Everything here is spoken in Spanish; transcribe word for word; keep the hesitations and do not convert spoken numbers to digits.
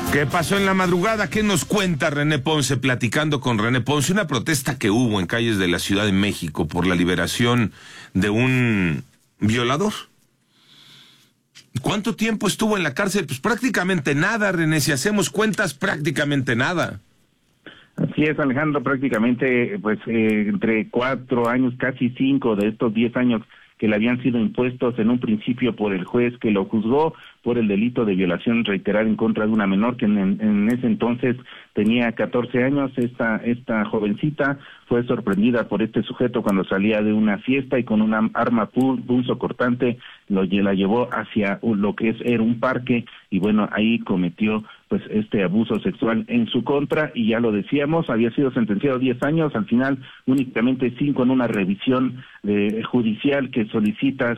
¿Qué pasó en la madrugada? ¿Qué nos cuenta René Ponce? Platicando con René Ponce, una protesta que hubo en calles de la Ciudad de México por la liberación de un violador. ¿Cuánto tiempo estuvo en la cárcel? Pues prácticamente nada, René, si hacemos cuentas, prácticamente nada. Así es, Alejandro, prácticamente pues eh, entre cuatro años, casi cinco de estos diez años que le habían sido impuestos en un principio por el juez que lo juzgó por el delito de violación reiterada en contra de una menor que en, en ese entonces tenía catorce años. Esta esta jovencita fue sorprendida por este sujeto cuando salía de una fiesta y con una arma punzocortante lo la llevó hacia lo que es era un parque y bueno, ahí cometió pues este abuso sexual en su contra y ya lo decíamos, había sido sentenciado a diez años, al final únicamente cinco en una revisión eh, judicial que solicita